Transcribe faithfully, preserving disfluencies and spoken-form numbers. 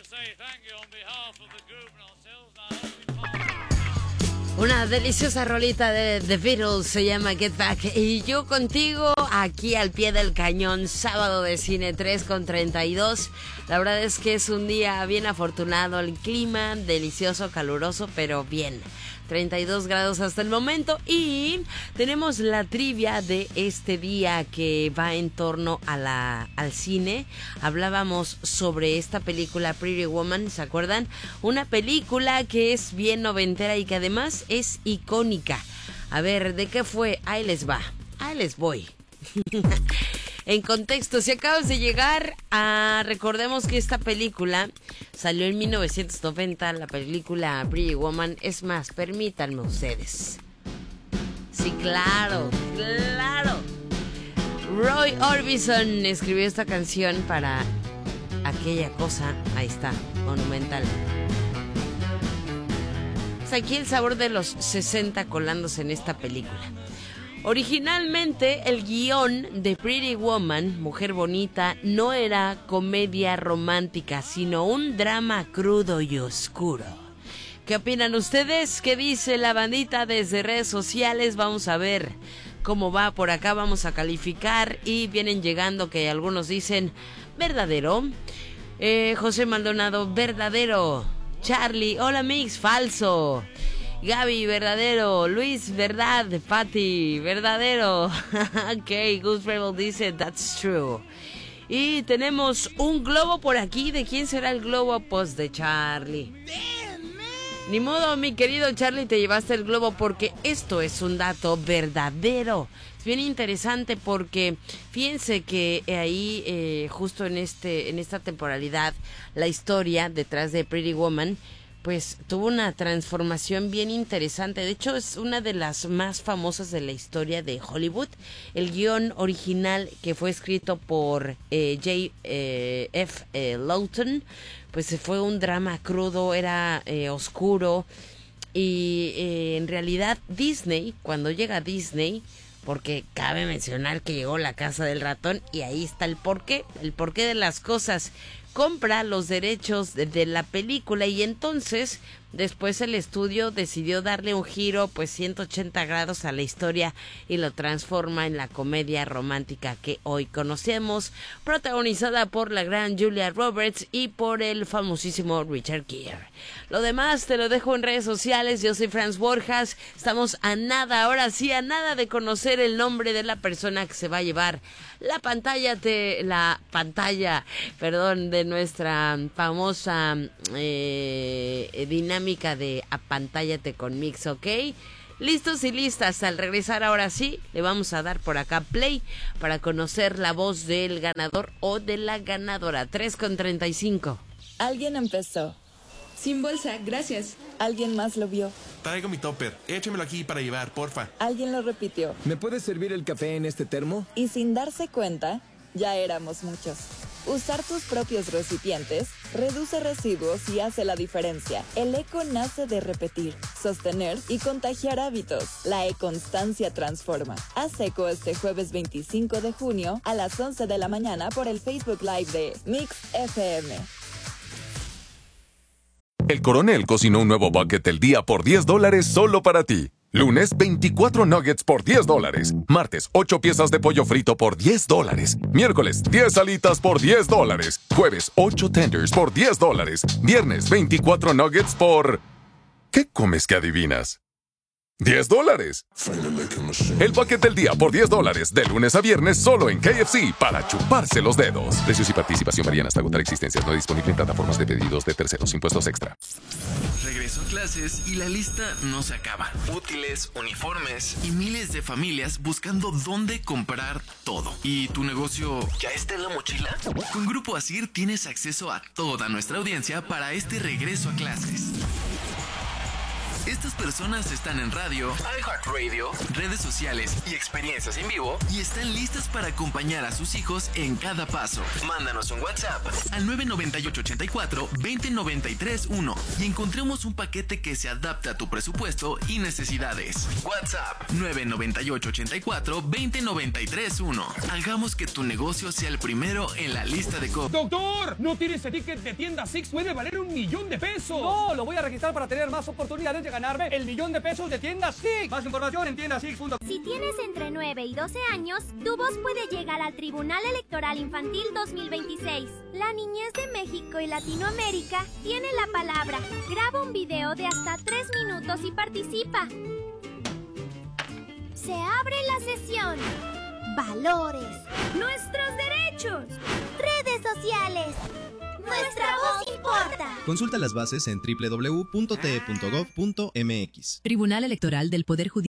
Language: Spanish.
Una deliciosa rolita de The Beatles se llama Get Back. Y yo contigo aquí al pie del cañón, sábado de cine, tres con treinta y dos. La verdad es que es un día bien afortunado, el clima delicioso, caluroso, pero bien. treinta y dos grados hasta el momento y tenemos la trivia de este día que va en torno a la, al cine. Hablábamos sobre esta película Pretty Woman, ¿se acuerdan? Una película que es bien noventera y que además es icónica. A ver, ¿de qué fue? Ahí les va, ahí les voy. En contexto, si acabas de llegar, a, recordemos que esta película salió en mil novecientos noventa, la película Pretty Woman. Es más, permítanme ustedes. Sí, claro, claro. Roy Orbison escribió esta canción para aquella cosa, ahí está, monumental. Pues aquí el sabor de los sesenta colándose en esta película. Originalmente el guión de Pretty Woman, Mujer Bonita, no era comedia romántica, sino un drama crudo y oscuro. ¿Qué opinan ustedes? ¿Qué dice la bandita desde redes sociales? Vamos a ver cómo va por acá, vamos a calificar y vienen llegando que algunos dicen verdadero. Eh, José Maldonado, verdadero. Charlie, hola Mix, falso. Gaby, verdadero. Luis, verdad. Patty, verdadero. Ok, Goose Rebel dice that's true. Y tenemos un globo por aquí. ¿De quién será el globo? Pues de Charlie. Ni modo, mi querido Charlie, te llevaste el globo porque esto es un dato verdadero. Es bien interesante porque fíjense que ahí, eh, justo en este, en esta temporalidad, la historia detrás de Pretty Woman pues tuvo una transformación bien interesante. De hecho, es una de las más famosas de la historia de Hollywood. El guión original, que fue escrito por eh, J. Eh, F. Eh, Lawton, pues fue un drama crudo, era eh, oscuro. Y eh, en realidad Disney, cuando llega Disney, porque cabe mencionar que llegó La Casa del Ratón, y ahí está el porqué, el porqué de las cosas. Compra los derechos de, de la película y entonces después el estudio decidió darle un giro pues ciento ochenta grados a la historia y lo transforma en la comedia romántica que hoy conocemos, protagonizada por la gran Julia Roberts y por el famosísimo Richard Gere. Lo demás te lo dejo en redes sociales. Yo soy Franz Borjas. Estamos a nada, ahora sí, a nada de conocer el nombre de la persona que se va a llevar la pantalla, te, la pantalla, perdón, de nuestra famosa eh, dinámica de apantállate con Mix, ¿ok? Listos y listas. Al regresar ahora sí, le vamos a dar por acá play para conocer la voz del ganador o de la ganadora. tres con treinta y cinco. Alguien empezó. Sin bolsa, gracias. Alguien más lo vio. Traigo mi topper. Échamelo aquí para llevar, porfa. Alguien lo repitió. ¿Me puedes servir el café en este termo? Y sin darse cuenta, ya éramos muchos. Usar tus propios recipientes reduce residuos y hace la diferencia. El eco nace de repetir, sostener y contagiar hábitos. La e-constancia transforma. Haz eco este jueves veinticinco de junio a las once de la mañana por el Facebook Live de Mix F M. El Coronel cocinó un nuevo bucket del día por diez dólares solo para ti. Lunes, veinticuatro nuggets por diez dólares. Martes, ocho piezas de pollo frito por diez dólares. Miércoles, diez alitas por diez dólares. Jueves, ocho tenders por diez dólares. Viernes, veinticuatro nuggets por... ¿Qué comes que adivinas? diez dólares. El bucket del día por diez dólares, de lunes a viernes, solo en K F C, para chuparse los dedos. Precios y participación varían hasta agotar existencias. No disponible en plataformas de pedidos de terceros. Impuestos extra. Regreso a clases y la lista no se acaba. Útiles, uniformes y miles de familias buscando dónde comprar todo. ¿Y tu negocio ya está en la mochila? Con Grupo Asir tienes acceso a toda nuestra audiencia para este regreso a clases. Estas personas están en radio, iHeartRadio, redes sociales y experiencias en vivo y están listas para acompañar a sus hijos en cada paso. Mándanos un WhatsApp al nueve nueve ocho ocho cuatro, dos cero nueve tres uno y encontremos un paquete que se adapte a tu presupuesto y necesidades. WhatsApp nueve nueve ocho ocho cuatro, dos cero nueve tres uno. Hagamos que tu negocio sea el primero en la lista de compras. ¡Doctor! ¡No tires ese ticket de tienda Six! ¡Puede valer un millón de pesos! ¡No! Lo voy a registrar para tener más oportunidades de ganarme el millón de pesos de tienda Six. Más información en tienda six punto com. Si tienes entre nueve y doce años, tu voz puede llegar al Tribunal Electoral Infantil dos mil veintiséis. La niñez de México y Latinoamérica tiene la palabra. Graba un video de hasta tres minutos y participa. Se abre la sesión. Valores. Nuestros derechos. Redes sociales. Nuestra voz importa. Consulta las bases en doble u doble u doble u punto t e punto gov punto m x. Tribunal Electoral del Poder Judicial.